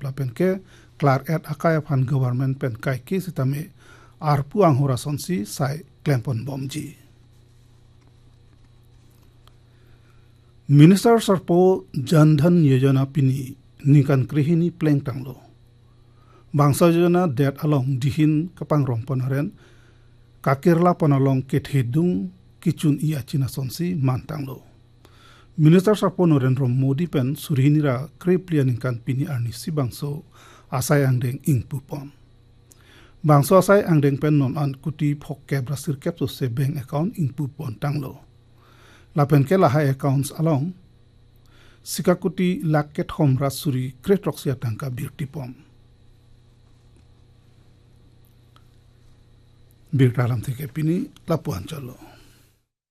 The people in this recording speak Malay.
la pen ke klar et akai phan government pen kai ki sitame arpuang hora sonsi sai klempon bomji Minister Sarpo Jandhan Yojana Pini Nikan Krihini Pleng Tanglo Bangsa Yojana Det Along Dihin Kapang Romponaren Kakirla Panalong Kethedung Kichun Ia China Sonsi Mantanglo Minister Sarpo Narendra Modi Pen Surhinira Kriplian Nikan Pini Arni Si Bangso Asai Angdeng Ingpupom Bangso Asai Angdeng Pen Non An Kuti Phok Kebra Sirkep So Se Bank Account Ingpupon Tanglo Lapen ke lahai accounts along Sikakuti Laket Home Rasuri Kretroxia Tangka Birtipom Birtalam Theke Pini Lapuan Chalo